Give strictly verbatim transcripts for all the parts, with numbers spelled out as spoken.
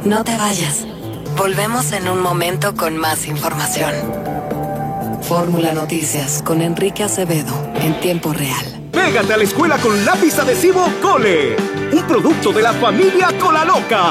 No te vayas. Volvemos en un momento con más información. Fórmula Noticias con Enrique Acevedo en tiempo real. Pégate a la escuela con lápiz adhesivo Cole, un producto de la familia Cola Loca.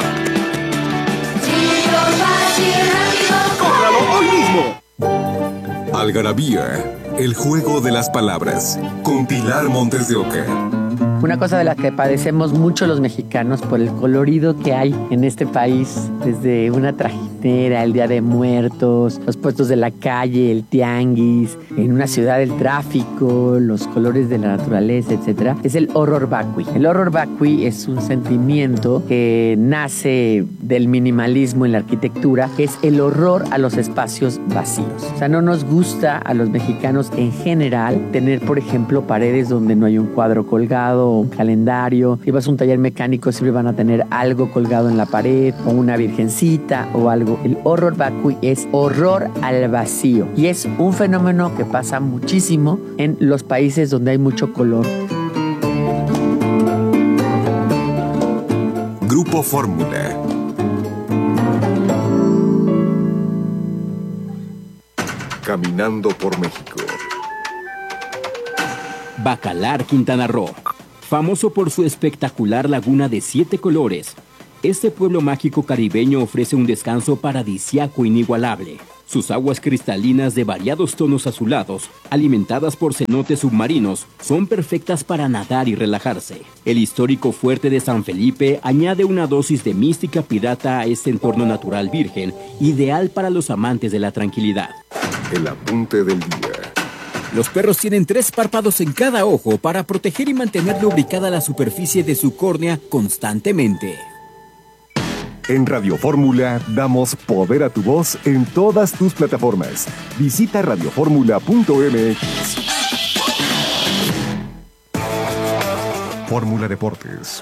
¡Cómpralo hoy mismo! Algarabía, el juego de las palabras, con Pilar Montes de Oca. Una cosa de la que padecemos mucho los mexicanos por el colorido que hay en este país, desde una trajinera, el Día de Muertos, los puestos de la calle, el tianguis, en una ciudad el tráfico, los colores de la naturaleza, etcétera, es el horror vacui. El horror vacui es un sentimiento que nace del minimalismo en la arquitectura, que es el horror a los espacios vacíos. O sea, no nos gusta a los mexicanos en general tener, por ejemplo, paredes donde no hay un cuadro colgado, un calendario. Si vas a un taller mecánico siempre van a tener algo colgado en la pared o una virgencita o algo. El horror vacui es horror al vacío y es un fenómeno que pasa muchísimo en los países donde hay mucho color. Grupo Fórmula. Caminando por México. Bacalar, Quintana Roo. Famoso por su espectacular laguna de siete colores, este pueblo mágico caribeño ofrece un descanso paradisíaco inigualable. Sus aguas cristalinas de variados tonos azulados, alimentadas por cenotes submarinos, son perfectas para nadar y relajarse. El histórico fuerte de San Felipe añade una dosis de mística pirata a este entorno natural virgen, ideal para los amantes de la tranquilidad. El apunte del día. Los perros tienen tres párpados en cada ojo para proteger y mantener lubricada la superficie de su córnea constantemente. En Radio Fórmula damos poder a tu voz en todas tus plataformas. Visita radio fórmula punto m x. Fórmula Deportes.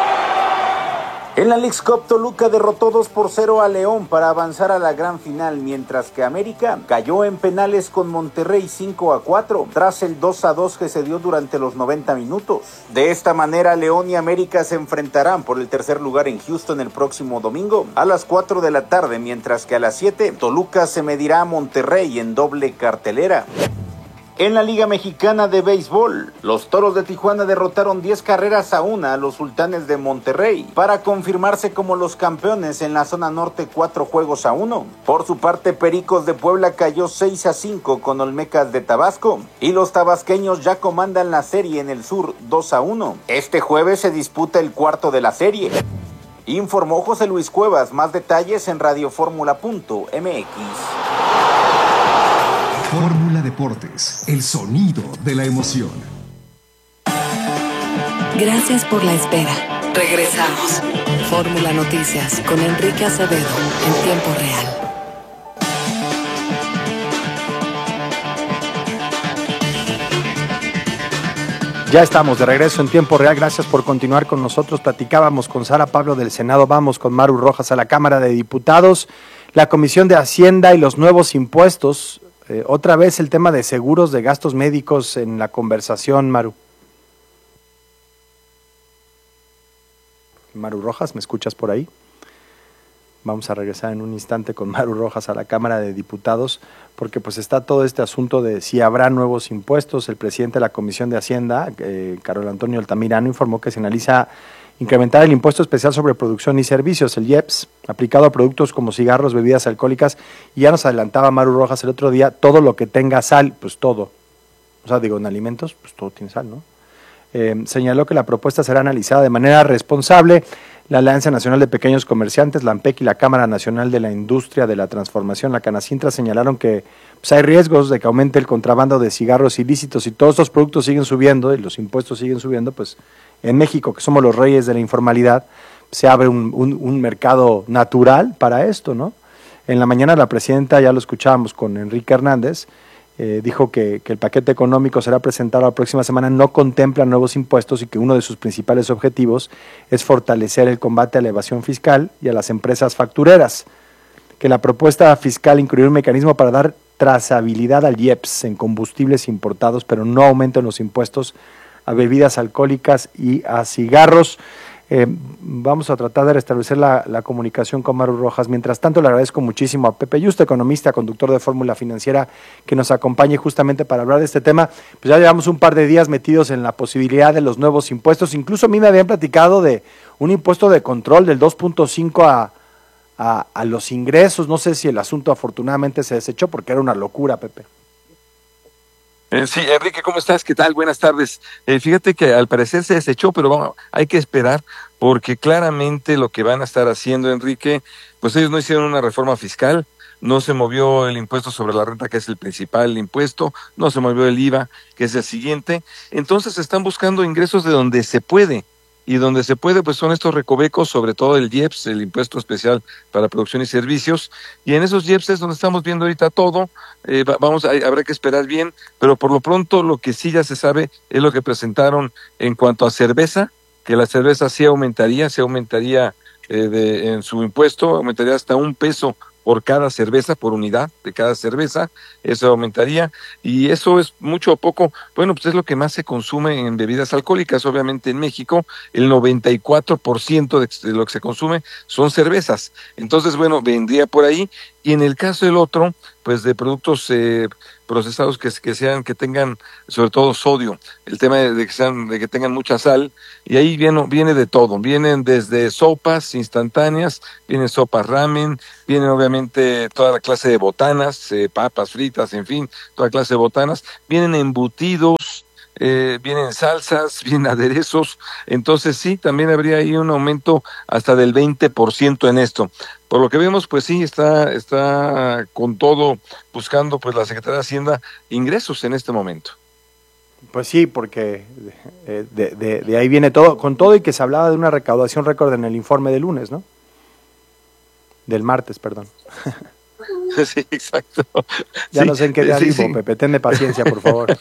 En la Leagues Cup, Toluca derrotó dos por cero a León para avanzar a la gran final, mientras que América cayó en penales con Monterrey cinco a cuatro, tras el dos a dos que se dio durante los noventa minutos. De esta manera, León y América se enfrentarán por el tercer lugar en Houston el próximo domingo a las cuatro de la tarde, mientras que a las siete, Toluca se medirá a Monterrey en doble cartelera. En la Liga Mexicana de Béisbol, los Toros de Tijuana derrotaron diez carreras a una a los Sultanes de Monterrey para confirmarse como los campeones en la zona norte cuatro juegos a uno. Por su parte, Pericos de Puebla cayó seis a cinco con Olmecas de Tabasco y los tabasqueños ya comandan la serie en el sur dos a uno. Este jueves se disputa el cuarto de la serie. Informó José Luis Cuevas. Más detalles en radio fórmula punto m x. Fórmula Deportes, el sonido de la emoción. Gracias por la espera. Regresamos. Fórmula Noticias con Enrique Acevedo en tiempo real. Ya estamos de regreso en tiempo real. Gracias por continuar con nosotros. Platicábamos con Sara Pablo del Senado. Vamos con Maru Rojas a la Cámara de Diputados. La Comisión de Hacienda y los nuevos impuestos. Eh, otra vez el tema de seguros de gastos médicos en la conversación, Maru. Maru Rojas, ¿me escuchas por ahí? Vamos a regresar en un instante con Maru Rojas a la Cámara de Diputados, porque pues está todo este asunto de si habrá nuevos impuestos. El presidente de la Comisión de Hacienda, eh, Carlos Antonio Altamirano, informó que se analiza incrementar el impuesto especial sobre producción y servicios, el I E P S, aplicado a productos como cigarros, bebidas alcohólicas, y ya nos adelantaba Maru Rojas el otro día, todo lo que tenga sal, pues todo. O sea, digo, en alimentos, pues todo tiene sal, ¿no? Eh, señaló que la propuesta será analizada de manera responsable. La Alianza Nacional de Pequeños Comerciantes, la ANPEC, y la Cámara Nacional de la Industria de la Transformación, la Canacintra, señalaron que pues, hay riesgos de que aumente el contrabando de cigarros ilícitos. Y todos estos productos siguen subiendo y los impuestos siguen subiendo, pues en México, que somos los reyes de la informalidad, se abre un, un, un mercado natural para esto, ¿no? En la mañana la presidenta, ya lo escuchábamos con Enrique Hernández, eh, dijo que, que el paquete económico será presentado la próxima semana, no contempla nuevos impuestos y que uno de sus principales objetivos es fortalecer el combate a la evasión fiscal y a las empresas factureras, que la propuesta fiscal incluirá un mecanismo para dar trazabilidad al I E P S en combustibles importados, pero no aumenten los impuestos a bebidas alcohólicas y a cigarros. Eh, vamos a tratar de restablecer la, la comunicación con Maru Rojas. Mientras tanto, le agradezco muchísimo a Pepe Yuste, economista, conductor de Fórmula Financiera, que nos acompañe justamente para hablar de este tema. Pues ya llevamos un par de días metidos en la posibilidad de los nuevos impuestos. Incluso a mí me habían platicado de un impuesto de control del dos punto cinco a, a, a los ingresos. No sé si el asunto afortunadamente se desechó porque era una locura, Pepe. Eh, sí, Enrique, ¿cómo estás? ¿Qué tal? Buenas tardes. Eh, fíjate que al parecer se desechó, pero bueno, hay que esperar porque claramente lo que van a estar haciendo, Enrique, pues ellos no hicieron una reforma fiscal, no se movió el impuesto sobre la renta, que es el principal impuesto, no se movió el I V A, que es el siguiente, entonces están buscando ingresos de donde se puede. Y donde se puede, pues son estos recovecos, sobre todo el I E P S, el Impuesto Especial para Producción y Servicios, y en esos I E P S es donde estamos viendo ahorita todo, eh, vamos, a, habrá que esperar bien, pero por lo pronto lo que sí ya se sabe es lo que presentaron en cuanto a cerveza, que la cerveza sí aumentaría, sí aumentaría eh, de, en su impuesto, aumentaría hasta un peso por cada cerveza, por unidad de cada cerveza, eso aumentaría, y eso es mucho o poco, bueno, pues es lo que más se consume en bebidas alcohólicas, obviamente en México, el noventa y cuatro por ciento de lo que se consume son cervezas, entonces bueno, vendría por ahí, y en el caso del otro, pues de productos eh, procesados que, que sean, que tengan sobre todo sodio, el tema de, de que sean, de que tengan mucha sal, y ahí viene, viene de todo, vienen desde sopas instantáneas, vienen sopas ramen, vienen obviamente toda la clase de botanas, eh, papas fritas, en fin, toda clase de botanas, vienen embutidos, eh, vienen salsas, vienen aderezos, entonces sí, también habría ahí un aumento hasta del veinte por ciento en esto. Por lo que vemos, pues sí, está, está con todo buscando pues la Secretaría de Hacienda ingresos en este momento. Pues sí, porque eh, de, de, de ahí viene todo, con todo y que se hablaba de una recaudación récord en el informe del lunes, ¿no? Del martes, perdón. Sí, exacto. Ya sí, no sé en qué día sí, vivo, sí. Pepe, tenme paciencia, por favor.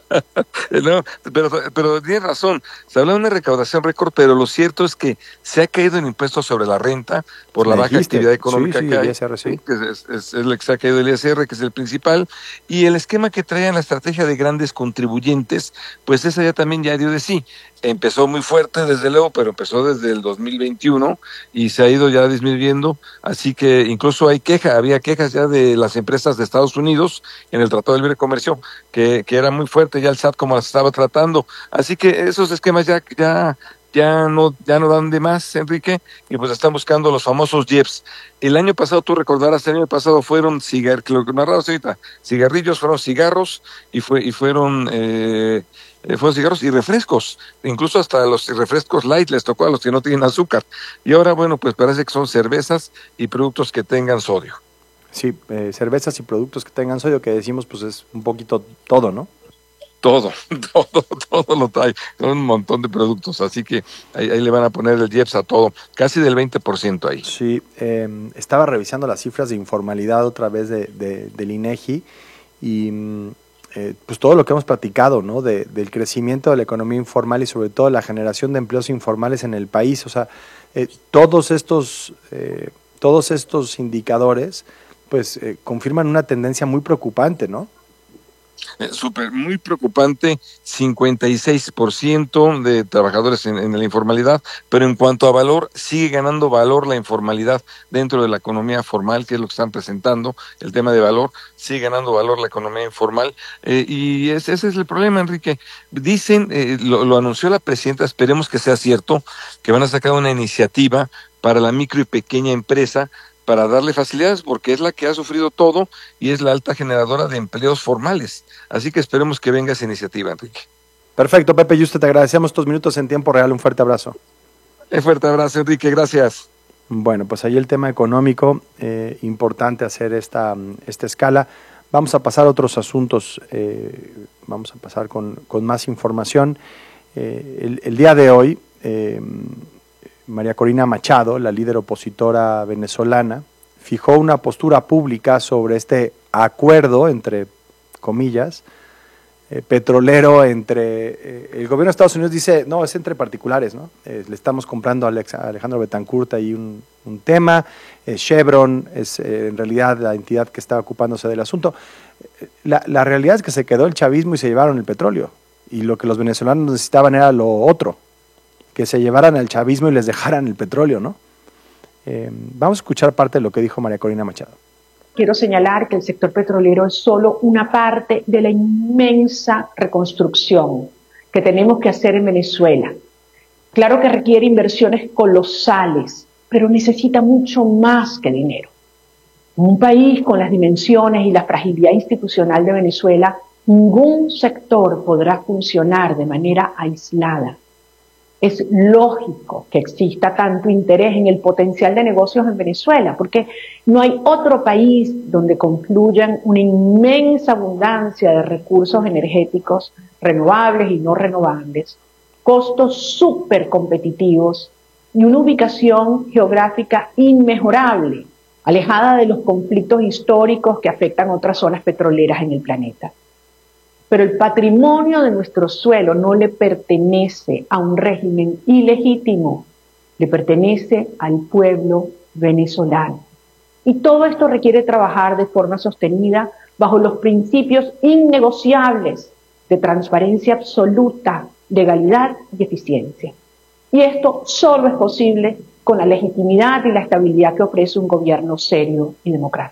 No, pero, pero tienes razón, se habla de una recaudación récord, pero lo cierto es que se ha caído el impuesto sobre la renta por la Me baja dijiste. actividad económica Sí, sí, que el hay, I S R, sí. que es, es, es lo que se ha caído el I S R, que es el principal, y el esquema que traían la estrategia de grandes contribuyentes, pues esa ya también ya dio de sí. Empezó muy fuerte, desde luego, pero empezó desde el dos mil veintiuno y se ha ido ya disminuyendo, así que incluso hay queja, había quejas ya de las empresas de Estados Unidos en el Tratado de Libre Comercio, que, que era muy fuerte ya el S A T como las estaba tratando, así que esos esquemas ya, ya, ya no, ya no dan de más, Enrique, y pues están buscando los famosos I E P S. El año pasado, tú recordarás, el año pasado fueron cigar, lo que narrabas ahorita, cigarrillos, fueron cigarros y fue, y fueron eh, Eh, fueron cigarros y refrescos, incluso hasta los refrescos light les tocó a los que no tienen azúcar, y ahora bueno, pues parece que son cervezas y productos que tengan sodio. Sí, eh, cervezas y productos que tengan sodio, que decimos pues es un poquito todo, ¿no? Todo, todo, todo lo trae, son un montón de productos, así que ahí, ahí le van a poner el I E P S a todo, casi del veinte por ciento ahí. Sí, eh, estaba revisando las cifras de informalidad otra vez de, de, del INEGI y eh, pues todo lo que hemos platicado, ¿no? De, del crecimiento de la economía informal y sobre todo la generación de empleos informales en el país, o sea, eh, todos estos, eh, todos estos indicadores pues eh, confirman una tendencia muy preocupante, ¿no? Eh, súper, muy preocupante, cincuenta y seis por ciento de trabajadores en, en la informalidad, pero en cuanto a valor, sigue ganando valor la informalidad dentro de la economía formal, que es lo que están presentando, el tema de valor, sigue ganando valor la economía informal, eh, y ese, ese es el problema, Enrique. Dicen, eh, lo, lo anunció la presidenta, esperemos que sea cierto, que van a sacar una iniciativa para la micro y pequeña empresa, para darle facilidades, porque es la que ha sufrido todo y es la alta generadora de empleos formales. Así que esperemos que venga esa iniciativa, Enrique. Perfecto, Pepe Yuste, te agradecemos estos minutos en tiempo real. Un fuerte abrazo. Un fuerte abrazo, Enrique, gracias. Bueno, pues ahí el tema económico, eh, importante hacer esta, esta escala. Vamos a pasar a otros asuntos, eh, vamos a pasar con, con más información. Eh, el, el día de hoy, eh, María Corina Machado, la líder opositora venezolana, fijó una postura pública sobre este acuerdo, entre comillas, eh, petrolero entre... Eh, el gobierno de Estados Unidos dice, no, es entre particulares, ¿no? Eh, le estamos comprando a, Alex, a Alejandro Betancourt ahí un, un tema, eh, Chevron es eh, en realidad la entidad que está ocupándose del asunto. La, la realidad es que se quedó el chavismo y se llevaron el petróleo, y lo que los venezolanos necesitaban era lo otro, que se llevaran al chavismo y les dejaran el petróleo, ¿no? Eh, vamos a escuchar parte de lo que dijo María Corina Machado. Quiero señalar que el sector petrolero es solo una parte de la inmensa reconstrucción que tenemos que hacer en Venezuela. Claro que requiere inversiones colosales, pero necesita mucho más que dinero. En un país con las dimensiones y la fragilidad institucional de Venezuela, ningún sector podrá funcionar de manera aislada. Es lógico que exista tanto interés en el potencial de negocios en Venezuela, porque no hay otro país donde confluyan una inmensa abundancia de recursos energéticos renovables y no renovables, costos súper competitivos y una ubicación geográfica inmejorable, alejada de los conflictos históricos que afectan otras zonas petroleras en el planeta. Pero el patrimonio de nuestro suelo no le pertenece a un régimen ilegítimo, le pertenece al pueblo venezolano. Y todo esto requiere trabajar de forma sostenida bajo los principios innegociables de transparencia absoluta, legalidad y eficiencia. Y esto solo es posible con la legitimidad y la estabilidad que ofrece un gobierno serio y democrático.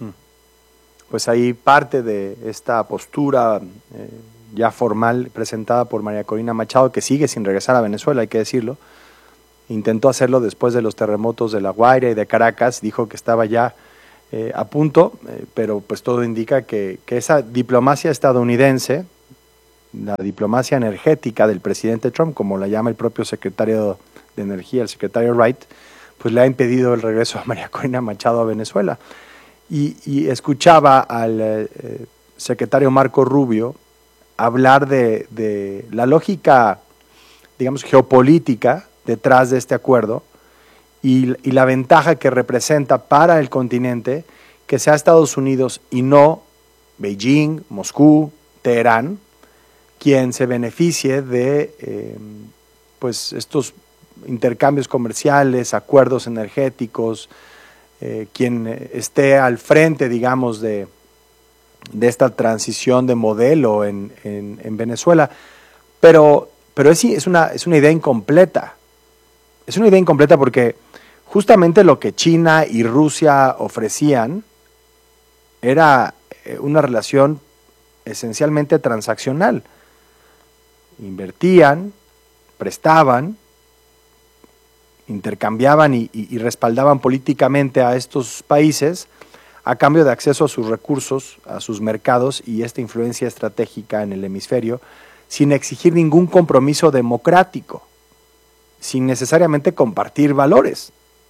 Pues ahí parte de esta postura eh, ya formal presentada por María Corina Machado, que sigue sin regresar a Venezuela, hay que decirlo. Intentó hacerlo después de los terremotos de La Guaira y de Caracas, dijo que estaba ya eh, a punto, eh, pero pues todo indica que, que esa diplomacia estadounidense, la diplomacia energética del presidente Trump, como la llama el propio secretario de Energía, el secretario Wright, pues le ha impedido el regreso a María Corina Machado a Venezuela. Y, y escuchaba al eh, secretario Marco Rubio hablar de, de la lógica, digamos, geopolítica detrás de este acuerdo y, y la ventaja que representa para el continente que sea Estados Unidos y no Beijing, Moscú, Teherán, quien se beneficie de eh, pues estos intercambios comerciales, acuerdos energéticos, Eh, quien esté al frente, digamos, de, de esta transición de modelo en, en, en Venezuela. Pero, pero es, es, una, es una idea incompleta. Es una idea incompleta porque justamente lo que China y Rusia ofrecían era una relación esencialmente transaccional. Invertían, prestaban, intercambiaban y, y, y respaldaban políticamente a estos países a cambio de acceso a sus recursos, a sus mercados y esta influencia estratégica en el hemisferio, sin exigir ningún compromiso democrático, sin necesariamente compartir valores.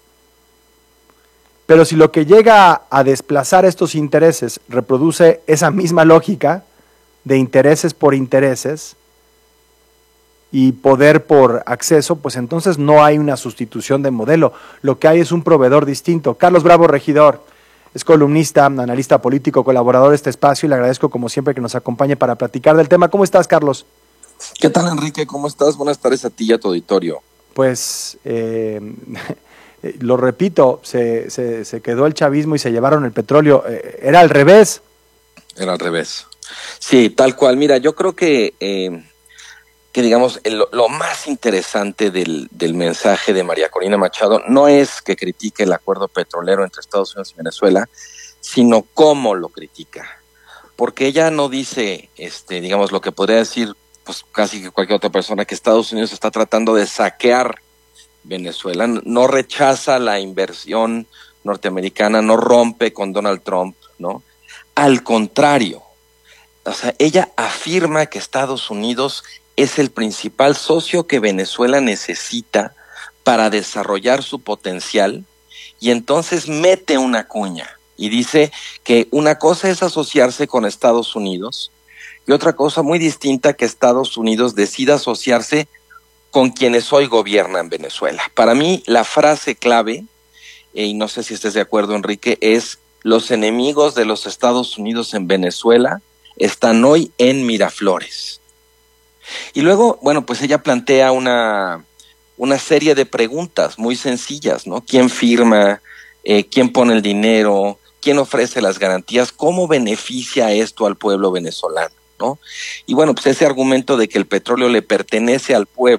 Pero si lo que llega a desplazar estos intereses reproduce esa misma lógica de intereses por intereses, y poder por acceso, pues entonces no hay una sustitución de modelo. Lo que hay es un proveedor distinto. Carlos Bravo, regidor, es columnista, analista político, colaborador de este espacio y le agradezco como siempre que nos acompañe para platicar del tema. ¿Cómo estás, Carlos? ¿Qué tal, Enrique? ¿Cómo estás? Buenas tardes a ti y a tu auditorio. Pues, eh, lo repito, se, se, se quedó el chavismo y se llevaron el petróleo. Eh, era al revés. Era al revés. Sí, tal cual. Mira, yo creo que... Eh... que digamos, lo, lo más interesante del, del mensaje de María Corina Machado no es que critique el acuerdo petrolero entre Estados Unidos y Venezuela, sino cómo lo critica. Porque ella no dice, este, digamos, lo que podría decir pues casi que cualquier otra persona, que Estados Unidos está tratando de saquear Venezuela, no rechaza la inversión norteamericana, no rompe con Donald Trump, ¿no? Al contrario, o sea, ella afirma que Estados Unidos es el principal socio que Venezuela necesita para desarrollar su potencial, y entonces mete una cuña y dice que una cosa es asociarse con Estados Unidos y otra cosa muy distinta, que Estados Unidos decida asociarse con quienes hoy gobiernan Venezuela. Para mí la frase clave, eh, y no sé si estés de acuerdo, Enrique, es: los enemigos de los Estados Unidos en Venezuela están hoy en Miraflores. Y luego, bueno, pues ella plantea una, una serie de preguntas muy sencillas, ¿no? ¿Quién firma? Eh, ¿Quién pone el dinero? ¿Quién ofrece las garantías? ¿Cómo beneficia esto al pueblo venezolano, ¿no? Y bueno, pues ese argumento de que el petróleo le pertenece al pueblo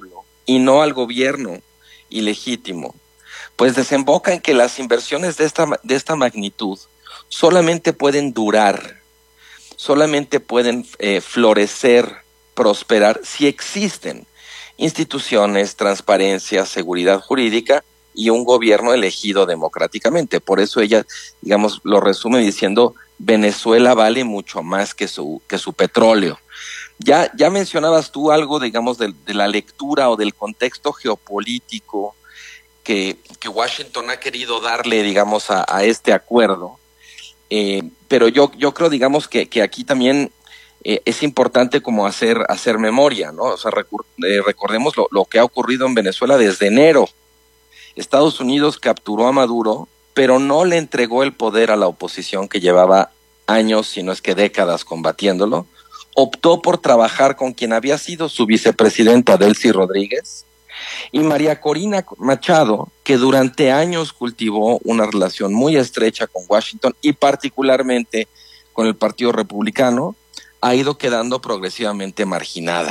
y no al gobierno ilegítimo, pues desemboca en que las inversiones de esta, de esta magnitud solamente pueden durar, solamente pueden eh, florecer, prosperar, si existen instituciones, transparencia, seguridad jurídica y un gobierno elegido democráticamente. Por eso ella, digamos, lo resume diciendo, Venezuela vale mucho más que su, que su petróleo. Ya, ya mencionabas tú algo, digamos, de, de la lectura o del contexto geopolítico que, que Washington ha querido darle, digamos, a, a este acuerdo. Eh, pero yo, yo creo, digamos, que, que aquí también eh, es importante como hacer, hacer memoria, ¿no? O sea, recur, eh, recordemos lo, lo que ha ocurrido en Venezuela desde enero. Estados Unidos capturó a Maduro, pero no le entregó el poder a la oposición que llevaba años, si no es que décadas, combatiéndolo. Optó por trabajar con quien había sido su vicepresidenta, Delcy Rodríguez, y María Corina Machado, que durante años cultivó una relación muy estrecha con Washington y particularmente con el Partido Republicano, ha ido quedando progresivamente marginada.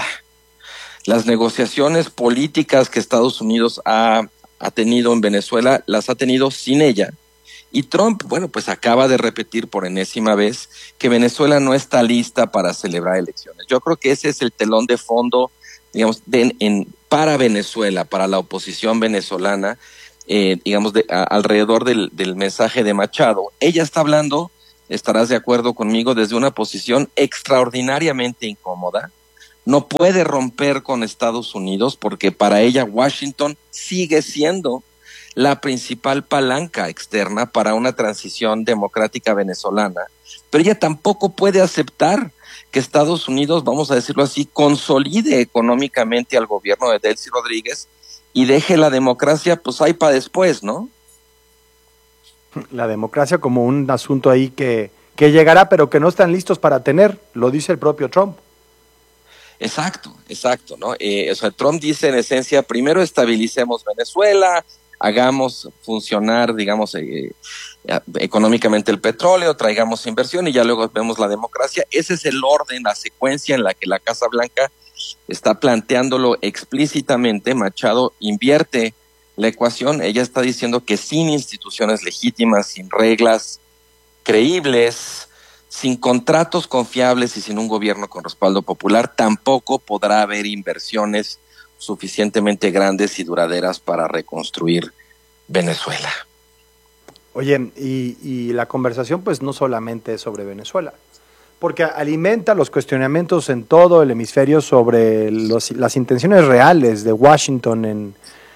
Las negociaciones políticas que Estados Unidos ha, ha tenido en Venezuela, las ha tenido sin ella. Y Trump, bueno, pues acaba de repetir por enésima vez que Venezuela no está lista para celebrar elecciones. Yo creo que ese es el telón de fondo, digamos, de, en, para Venezuela, para la oposición venezolana, eh, digamos, de, a, alrededor del, del mensaje de Machado. Ella está hablando, estarás de acuerdo conmigo, desde una posición extraordinariamente incómoda. No puede romper con Estados Unidos porque para ella Washington sigue siendo la principal palanca externa para una transición democrática venezolana, pero ella tampoco puede aceptar que Estados Unidos, vamos a decirlo así, consolide económicamente al gobierno de Delcy Rodríguez y deje la democracia, pues ahí para después, ¿no? La democracia como un asunto ahí que, que llegará, pero que no están listos para tener, lo dice el propio Trump. Exacto, exacto, ¿no? Eh, o sea, Trump dice en esencia, primero estabilicemos Venezuela, hagamos funcionar, digamos, eh, eh, económicamente el petróleo, traigamos inversión y ya luego vemos la democracia. Ese es el orden, la secuencia en la que la Casa Blanca está planteándolo explícitamente. Machado invierte la ecuación. Ella está diciendo que sin instituciones legítimas, sin reglas creíbles, sin contratos confiables y sin un gobierno con respaldo popular, tampoco podrá haber inversiones suficientemente grandes y duraderas para reconstruir Venezuela. Oye, y, y la conversación pues no solamente es sobre Venezuela, porque alimenta los cuestionamientos en todo el hemisferio sobre los, las intenciones reales de Washington en,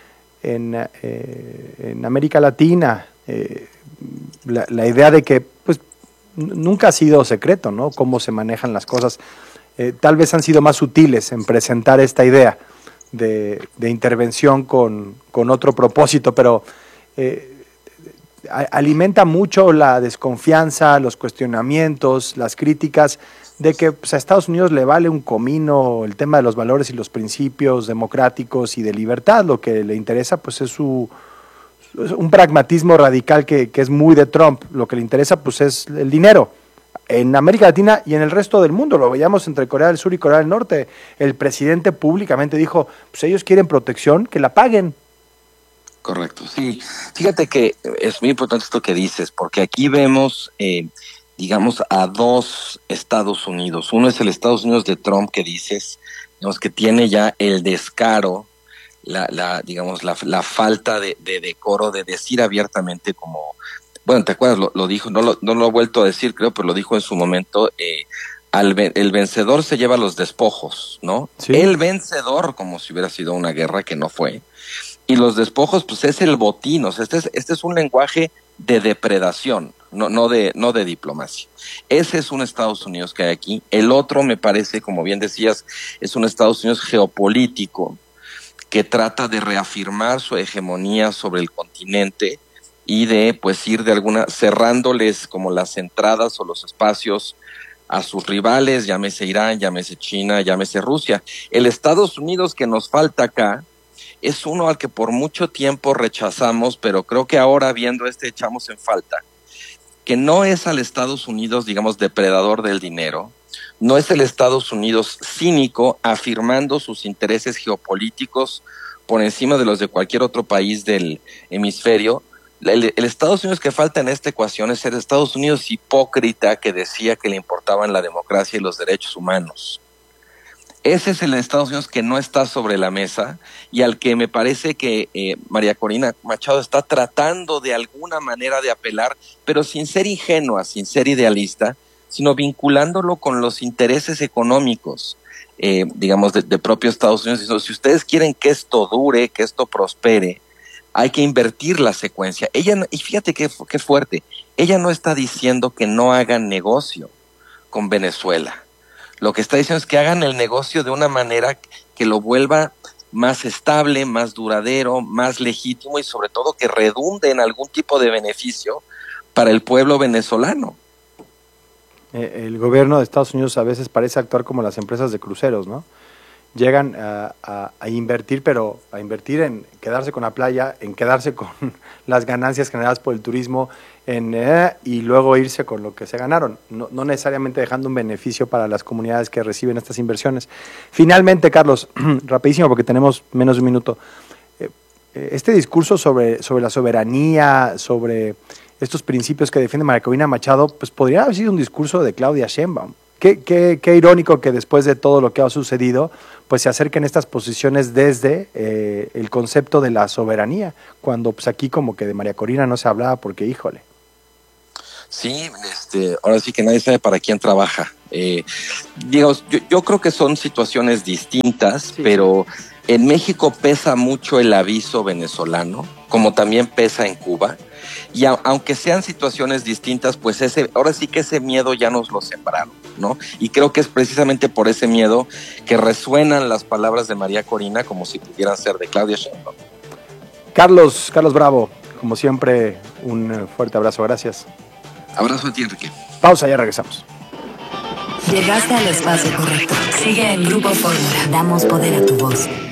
en, eh, en América Latina, eh, la, la idea de que pues nunca ha sido secreto, ¿no? Cómo se manejan las cosas, eh, tal vez han sido más sutiles en presentar esta idea De, de intervención con, con otro propósito, pero eh, a, alimenta mucho la desconfianza, los cuestionamientos, las críticas de que pues, a Estados Unidos le vale un comino el tema de los valores y los principios democráticos y de libertad. Lo que le interesa pues es su, su un pragmatismo radical que, que es muy de Trump. Lo que le interesa pues es el dinero. En América Latina y en el resto del mundo, lo veíamos entre Corea del Sur y Corea del Norte. El presidente públicamente dijo, pues ellos quieren protección, que la paguen. Correcto, sí. Fíjate que es muy importante esto que dices, porque aquí vemos, eh, digamos, a dos Estados Unidos. Uno es el Estados Unidos de Trump, que dices, digamos, que tiene ya el descaro, la, la digamos, la, la falta de, de decoro de decir abiertamente como... Bueno, ¿te acuerdas? Lo, lo dijo, no lo, no lo ha vuelto a decir, creo, pero lo dijo en su momento, eh, al, el vencedor se lleva los despojos, ¿no? ¿Sí? El vencedor, como si hubiera sido una guerra que no fue. Y los despojos, pues es el botín, o sea, este es, este es un lenguaje de depredación, no, no de, no de diplomacia. Ese es un Estados Unidos que hay aquí. El otro, me parece, como bien decías, es un Estados Unidos geopolítico que trata de reafirmar su hegemonía sobre el continente y de pues ir de alguna, cerrándoles como las entradas o los espacios a sus rivales, llámese Irán, llámese China, llámese Rusia. El Estados Unidos que nos falta acá es uno al que por mucho tiempo rechazamos, pero creo que ahora viendo este echamos en falta, que no es al Estados Unidos, digamos, depredador del dinero, no es el Estados Unidos cínico afirmando sus intereses geopolíticos por encima de los de cualquier otro país del hemisferio. El, el Estados Unidos que falta en esta ecuación es el Estados Unidos hipócrita que decía que le importaban la democracia y los derechos humanos. Ese es el Estados Unidos que no está sobre la mesa y al que me parece que eh, María Corina Machado está tratando de alguna manera de apelar, pero sin ser ingenua, sin ser idealista, sino vinculándolo con los intereses económicos, eh, digamos, de, de propio Estados Unidos. Diciendo, si ustedes quieren que esto dure, que esto prospere, hay que invertir la secuencia. Ella, y fíjate qué, qué fuerte, ella no está diciendo que no hagan negocio con Venezuela. Lo que está diciendo es que hagan el negocio de una manera que lo vuelva más estable, más duradero, más legítimo y sobre todo que redunde en algún tipo de beneficio para el pueblo venezolano. Eh, el gobierno de Estados Unidos a veces parece actuar como las empresas de cruceros, ¿no? Llegan a, a, a invertir, pero a invertir en quedarse con la playa, en quedarse con las ganancias generadas por el turismo, en eh, y luego irse con lo que se ganaron, no, no necesariamente dejando un beneficio para las comunidades que reciben estas inversiones. Finalmente, Carlos, rapidísimo porque tenemos menos de un minuto, eh, este discurso sobre, sobre la soberanía, sobre estos principios que defiende María Corina Machado, pues podría haber sido un discurso de Claudia Sheinbaum. Qué, qué, qué irónico que después de todo lo que ha sucedido, pues se acerquen estas posiciones desde eh, el concepto de la soberanía, cuando pues aquí como que de María Corina no se hablaba porque, híjole. Sí, este, ahora sí que nadie sabe para quién trabaja. Eh, digamos, yo, yo creo que son situaciones distintas, sí. Pero en México pesa mucho el aviso venezolano, como también pesa en Cuba. Y a, aunque sean situaciones distintas, pues ese, ahora sí que ese miedo ya nos lo sembraron, ¿no? Y creo que es precisamente por ese miedo que resuenan las palabras de María Corina como si pudieran ser de Claudia Sheinbaum. Carlos, Carlos Bravo, como siempre, un fuerte abrazo, gracias. Abrazo a ti, Enrique. Pausa, ya regresamos. Llegaste al espacio correcto. Sigue en Grupo Fórmula. Damos poder a tu voz.